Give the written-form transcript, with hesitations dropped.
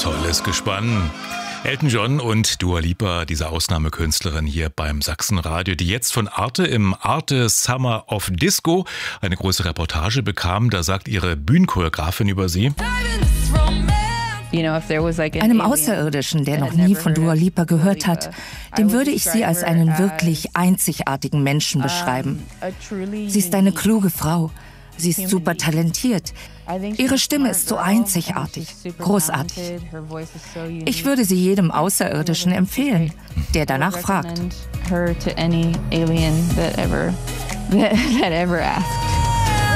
Tolles Gespann. Elton John und Dua Lipa, diese Ausnahmekünstlerin hier beim Sachsenradio, die jetzt von Arte im Arte Summer of Disco eine große Reportage bekam. Da sagt ihre Bühnenchoreografin über sie: Einem Außerirdischen, der noch nie von Dua Lipa gehört hat, dem würde ich sie als einen wirklich einzigartigen Menschen beschreiben. Sie ist eine kluge Frau. Sie ist super talentiert. Ihre Stimme ist so einzigartig, großartig. Ich würde sie jedem Außerirdischen empfehlen, der danach fragt.